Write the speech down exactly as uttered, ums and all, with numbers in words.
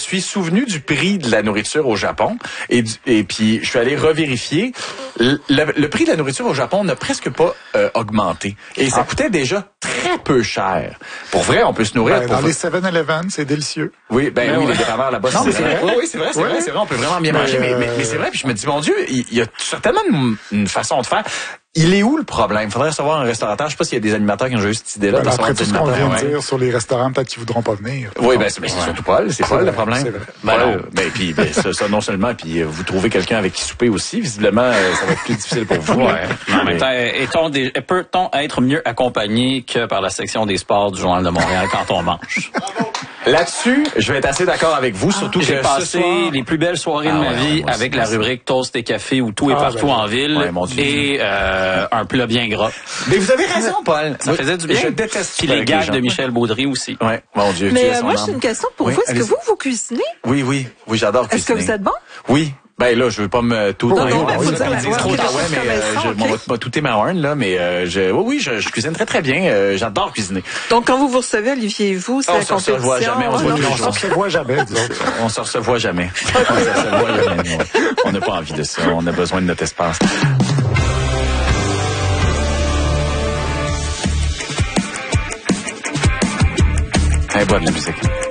suis souvenu du prix de la nourriture au Japon et, du, et puis je suis allé revérifier. Le, le, le prix de la nourriture au Japon n'a presque pas euh, augmenté. Et ça ah. coûtait déjà très peu cher. Pour vrai, on peut se nourrir. Ben, pour dans vrai. les seven eleven, c'est délicieux. Oui, ben mais oui, ouais. les dépanneurs là-bas. Non, c'est c'est vrai. Oui, oui, c'est vrai, c'est ouais. vrai, c'est vrai. On peut vraiment bien mais manger. Mais, euh... mais, mais c'est vrai. Puis je me dis, mon Dieu, il, il y a certainement une, une façon de faire. Il est où le problème? Il faudrait recevoir un restaurateur. Je sais pas s'il y a des animateurs qui ont déjà eu cette idée-là. Ben, après tout ce qu'on vient ouais. de dire sur les restaurants, peut-être qu'ils voudront pas venir. Oui, ben c'est, ben, c'est ouais. surtout Paul. C'est Paul le problème. C'est vrai. Ben, euh, ben puis ben, ça, ça non seulement, puis vous trouvez quelqu'un avec qui souper aussi. Visiblement, euh, ça va être plus difficile pour vous. Ouais. Mais en même temps, est-on des, peut-on être mieux accompagné que par la section des sports du Journal de Montréal quand on mange? Là-dessus, je vais être assez d'accord avec vous, surtout J'ai que passé soir... les plus belles soirées ah, de ma ouais, vie ouais, avec aussi, la rubrique Toast et café où tout est ah, partout ben, en ville ouais, et euh, un plat bien gras. Mais vous avez raison, Paul. Ça faisait du bien. Je déteste Puis les gags de Michel Baudry aussi. Ouais, mon Dieu. Mais euh, moi, j'ai une question pour oui, vous. Est-ce que vous, vous cuisinez? Oui, oui. Oui, j'adore cuisiner. Est-ce que vous êtes bon? Oui. Ben là, je veux pas me tout non, non, ben, faut dire la trop ouais, mais euh, je okay. m'en vais touter ma horn là, mais euh, je oui oui, je, je cuisine très très bien, euh, j'adore cuisiner. Donc quand vous vous recevez, Olivier et vous, c'est oh, la compétition. On se revoit jamais, on, non, on se revoit jamais, on se revoit jamais. On se revoit jamais. On n'a pas envie de ça, on a besoin de notre espace. Hey, bonne la musique.